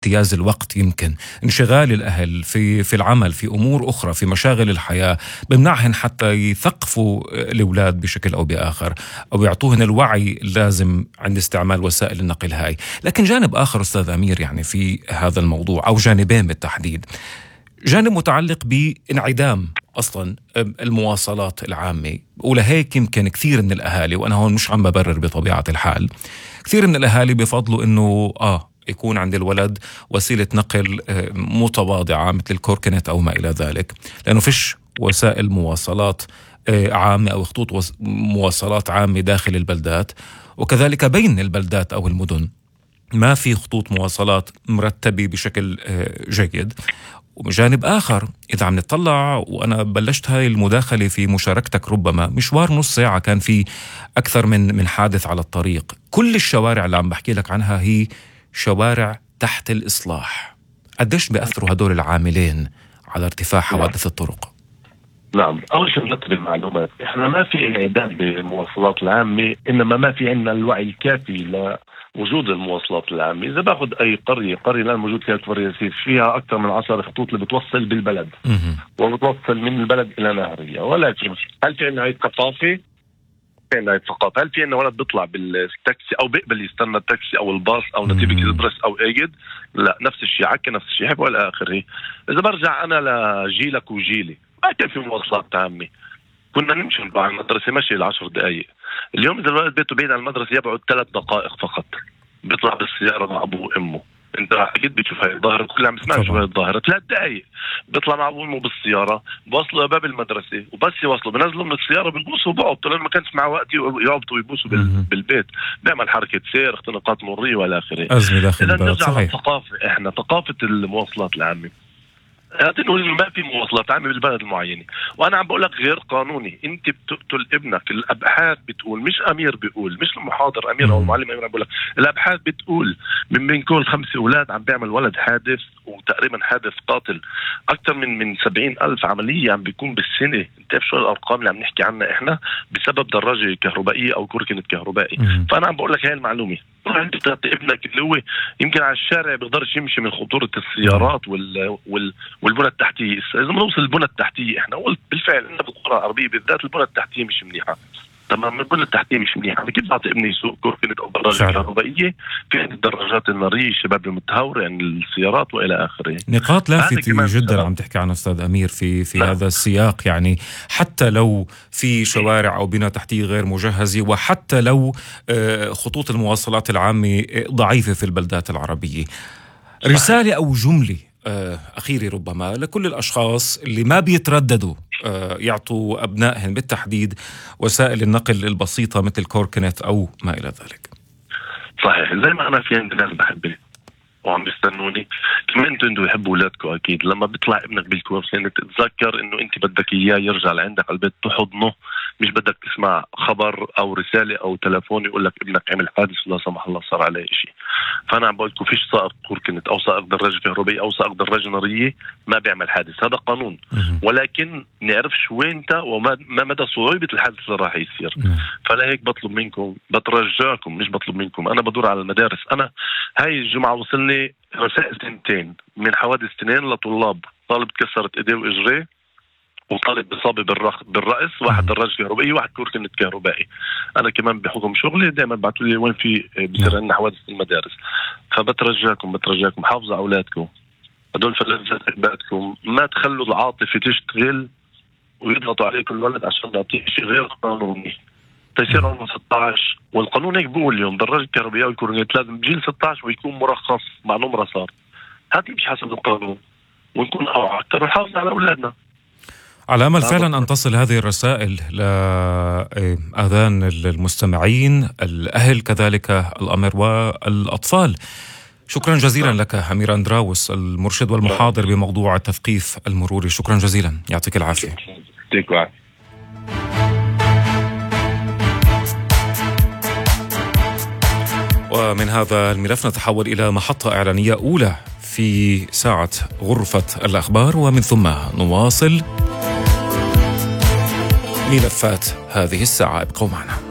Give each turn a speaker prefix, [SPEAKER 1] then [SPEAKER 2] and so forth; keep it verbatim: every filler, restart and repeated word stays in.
[SPEAKER 1] اجتياز الوقت، يمكن انشغال الأهل في في العمل، في أمور أخرى، في مشاغل الحياة، بمنعهن حتى يثقفوا الأولاد بشكل أو بآخر، أو يعطوهن الوعي اللازم عند استعمال وسائل النقل هاي. لكن جانب آخر أستاذ أمير يعني في هذا الموضوع، أو جانبين بالتحديد. جانب متعلق بانعدام أصلا المواصلات العامة، ولهيك يمكن كثير من الأهالي، وأنا هون مش عم ببرر بطبيعة الحال، كثير من الأهالي بفضلوا إنه آه يكون عند الولد وسيلة نقل متواضعة مثل الكوركنت أو ما إلى ذلك، لأنه فيش وسائل مواصلات عامة أو خطوط مواصلات عامة داخل البلدات، وكذلك بين البلدات أو المدن ما في خطوط مواصلات مرتبة بشكل جيد. ومن جانب آخر إذا عم نطلع، وأنا بلشت هاي المداخلة في مشاركتك، ربما مشوار نص ساعة كان في أكثر من من حادث على الطريق. كل الشوارع اللي عم بحكي لك عنها هي شوارع تحت الإصلاح. قديش بيأثروا هدول العاملين على ارتفاع حوادث الطرق؟
[SPEAKER 2] نعم، أول شيء نرتب المعلومات. إحنا ما في انعدام بالمواصلات العامة، إنما ما في عندنا الوعي الكافي لوجود المواصلات العامة. إذا باخذ أي قرية قرية الآن موجود فيها كفر ياسير، فيها أكثر من عشر خطوط اللي بتوصل بالبلد وبتوصل من البلد إلى نهرية، ولكن هل في عندنا هاي الثقافة؟ في عندنا هاي الثقافة. هل في عندنا ولد بيطلع بالتاكسي أو بيقبل يستنى التاكسي أو الباص أو نتيجة الدرس أو أيد؟ لا، نفس الشيء، عكا نفس الشيء حب ولا آخره. إذا برجع أنا لجيلك وجيلي، ما كان في مواصلات عامة، كنا نمشي على المدرسة مشي العشر دقائق. اليوم إذا الولد بيته بعيد عن المدرسة يبعد ثلاث دقائق فقط، بيطلع بالسيارة مع أبوه وأمه. أنت أكيد بتشوف هاي الظاهرة، كل عم تسمع شو هاي الظاهرة. ثلاث دقائق بيطلع مع أبوه وأمه بالسيارة، بوصلوا باب المدرسة، وبس يوصلوا بنزلوا من السيارة بيبوسوا بعض، لأنه ما كانش معه وقت يعبطوا ويبوسوا بالبيت، بيعمل حركة سير، اختناقات مرية ولا آخره.
[SPEAKER 1] أزمة داخل
[SPEAKER 2] البلد.
[SPEAKER 1] إذا نرجع
[SPEAKER 2] للثقافة، إحنا ثقافة المواصلات العامة، نقول إنه ما في مواصلات عامة بالبلد المعينة. وأنا عم بقول لك غير قانوني. أنت بتقتل ابنك. الأبحاث بتقول، مش أمير بيقول، مش المحاضر أمير أو المعلم أمير، عم بقول لك الأبحاث بتقول من بين كل خمس أولاد عم بيعمل ولد حادث، وتقريبا حادث قاتل. أكثر من من سبعين ألف عملية عم بيكون بالسنة. أنت شو الأرقام اللي عم نحكي عنها إحنا بسبب دراجة كهربائية أو كوركنت كهربائي. فأنا عم بقول لك هاي المعلومة. انت بتعطي ابنك اللي هو يمكن على الشارع بيقدرش يمشي من خطورة السيارات وال وال والبنى التحتية. إذا ما نوصل البنى التحتية، احنا قلت بالفعل إن بالقرى العربية بالذات البنى التحتية مش منيحة. تمام، البنى التحتية مش منيحة. كيف بعطي ابني يسوق كوركنت أو دراجة كهربائية؟ في عند الدراجات النارية، الشباب المتهورة عن السيارات وإلى آخره.
[SPEAKER 1] نقاط لافتة جدا عم تحكي عنها أستاذ أمير في في
[SPEAKER 2] لا.
[SPEAKER 1] هذا السياق. يعني حتى لو في شوارع أو بنى تحتية غير مجهزة، وحتى لو خطوط المواصلات العامة ضعيفة في البلدات العربية، رسالة أو جملة أخيرة ربما لكل الأشخاص اللي ما بيترددوا يعطوا أبنائهم بالتحديد وسائل النقل البسيطة مثل كوركنت أو ما إلى ذلك.
[SPEAKER 2] صحيح، زي ما أنا في عندي ناس بحبه وعم بيستنوني، كمان انتوا انتوا يحبوا اولادكم اكيد. لما بيطلع ابنك بالكورسين تتذكر انه انت بدك اياه يرجع لعندك على البيت تحضنه، مش بدك تسمع خبر او رساله او تلفون يقول لك ابنك عمل حادث ولا سمح الله صار عليه شيء. فانا عم بقول لكم فيش سائق كوركنت او سائق دراجه كهربائيه او سائق دراجه ناريه ما بيعمل حادث، هذا قانون. ولكن نعرفش وين انت وما ما مدى صعوبه الحادث اللي راح يصير. فلهيك بطلب منكم، بترجاكم، مش بطلب منكم، انا بدور على المدارس. انا هاي الجمعه وصلني رسائل تنتين من حوادث اثنين لطلاب، طالب كسرت ايديه واجريه وطالب بصابه بالرأس بالرأس، واحد دراجة كهربائي واحد كوركنت كهربائي. انا كمان بحكم شغلي دائما بعثوا لي وين في بصير عندنا حوادث في المدارس. فبترجاكم بترجاكم حافظوا على اولادكم، هدول فلذات احبابكم، ما تخلوا العاطفه تشتغل ويضغطوا عليكم الولد عشان يعطيه شيء غير قانوني. تيصير عمره ستة عشر، والقانون هيك بقول اليوم دراجة كهربائية والكوركنت لازم بجيل ستة عشر ويكون مرخص مع نمرة صار. هات مش حسب القانون ونكون اوعى اكثر ونحافظ على اولادنا.
[SPEAKER 1] على أمل فعلا أن تصل هذه الرسائل لآذان المستمعين، الأهل كذلك الأمر والأطفال. شكرا جزيلا لك أمير أندراوس، المرشد والمحاضر بموضوع التثقيف المروري. شكرا جزيلا، يعطيك العافية. ومن هذا الملف نتحول إلى محطة إعلانية أولى في ساعة غرفة الأخبار، ومن ثم نواصل ملفات هذه الساعة. ابقوا معنا.